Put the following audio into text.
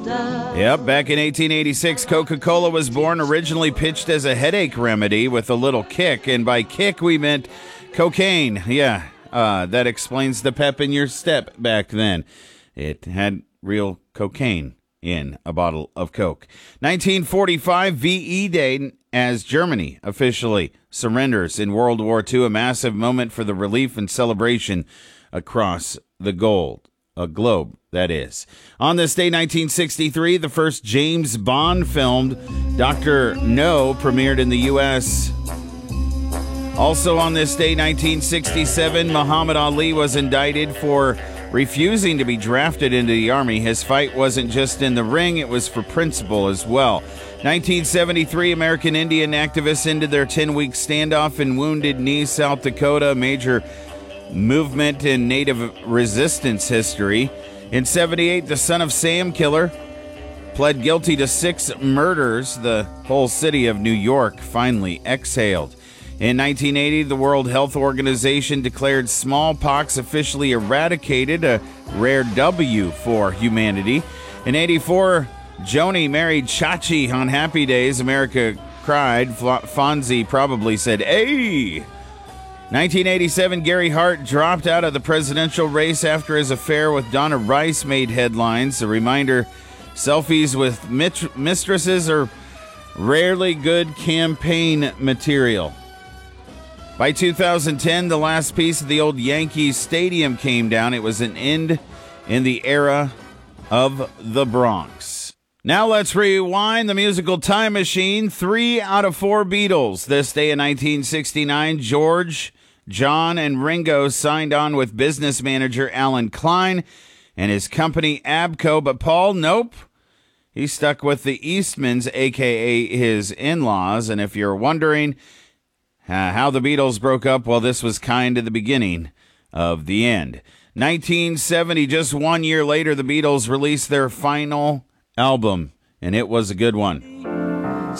Yep, back in 1886, Coca-Cola was born, originally pitched as a headache remedy with a little kick. And by kick, we meant cocaine. Yeah, that explains the pep in your step back then. It had real cocaine in a bottle of Coke. 1945, VE Day, as Germany officially surrenders in World War II, a massive moment for the relief and celebration across the globe, that is. On this day, 1963, the first James Bond film, Dr. No, premiered in the U.S. Also on this day, 1967, Muhammad Ali was indicted for refusing to be drafted into the Army. His fight wasn't just in the ring, it was for principle as well. 1973, American Indian activists ended their 10-week standoff in Wounded Knee, South Dakota, a major movement in Native resistance history. In 78, the Son of Sam killer pled guilty to 6 murders. The whole city of New York finally exhaled. In 1980, the World Health Organization declared smallpox officially eradicated, a rare W for humanity. In 84, Joni married Chachi on Happy Days. America cried. Fonzie probably said, "Hey!" 1987, Gary Hart dropped out of the presidential race after his affair with Donna Rice made headlines. A reminder, selfies with mistresses are rarely good campaign material. By 2010, the last piece of the old Yankees Stadium came down. It was an end in the era of the Bronx. Now let's rewind the musical time machine. 3 out of 4 Beatles. This day in 1969, George, John, and Ringo signed on with business manager Alan Klein and his company Abco. But Paul, nope. He stuck with the Eastmans, a.k.a. his in-laws. And if you're wondering how the Beatles broke up, well, this was kind of the beginning of the end. 1970, just 1 year later, the Beatles released their final album, and it was a good one.